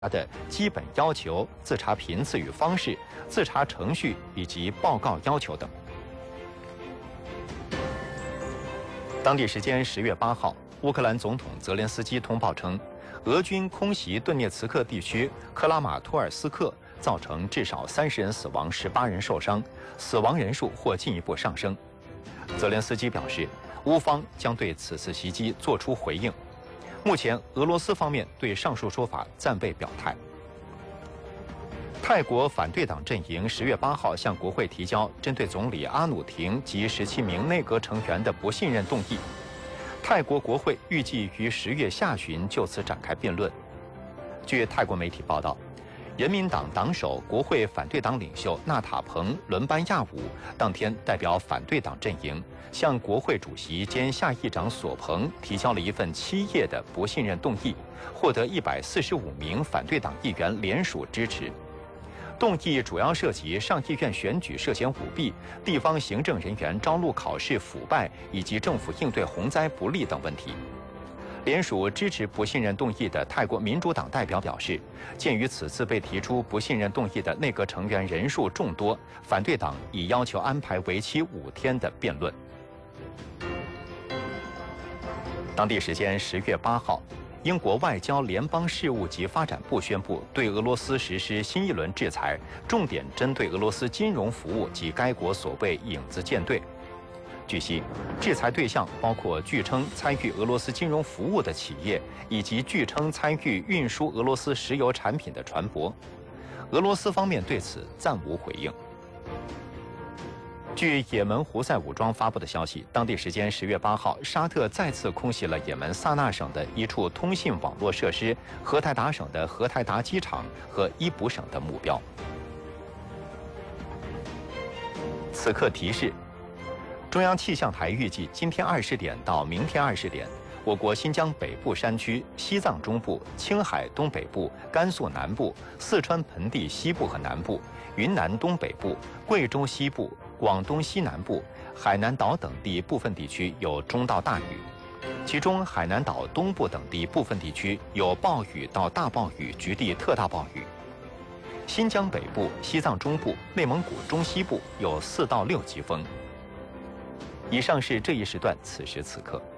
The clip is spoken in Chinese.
的基本要求、自查频次与方式、自查程序以及报告要求等。当地时间10月8号，乌克兰总统泽连斯基通报称，俄军空袭顿涅茨克地区克拉马托尔斯克，造成至少30人死亡、18人受伤，死亡人数或进一步上升。泽连斯基表示，乌方将对此次袭击作出回应。目前，俄罗斯方面对上述说法暂未表态。泰国反对党阵营10月8号向国会提交针对总理阿努廷及17名内阁成员的不信任动议。泰国国会预计于10月下旬就此展开辩论。据泰国媒体报道，人民党党首、国会反对党领袖纳塔彭·伦班亚武当天代表反对党阵营，向国会主席兼下议长索彭提交了一份7页的不信任动议，获得145名反对党议员联署支持。动议主要涉及上议院选举涉嫌舞弊、地方行政人员招录考试腐败以及政府应对洪灾不力等问题。联署支持不信任动议的泰国民主党代表表示，鉴于此次被提出不信任动议的内阁成员人数众多，反对党已要求安排为期5天的辩论。当地时间10月8号，英国外交、联邦事务及发展部宣布对俄罗斯实施新一轮制裁，重点针对俄罗斯金融服务及该国所谓影子舰队。据悉，制裁对象包括据称参与俄罗斯金融服务的企业，以及据称参与运输俄罗斯石油产品的船舶。俄罗斯方面对此暂无回应。据也门胡塞武装发布的消息，当地时间10月8号，沙特再次空袭了也门萨那省的一处通信网络设施、荷台达省的荷台达机场和伊卜省的目标。此刻提示：中央气象台预计今天20点到明天20点，我国新疆北部山区、西藏中部、青海东北部、甘肃南部、四川盆地西部和南部、云南东北部、贵州西部、广东西南部、海南岛等地部分地区有中到大雨，其中海南岛东部等地部分地区有暴雨到大暴雨，局地特大暴雨。新疆北部、西藏中部、内蒙古中西部有4到6级风。以上是这一时段此时此刻。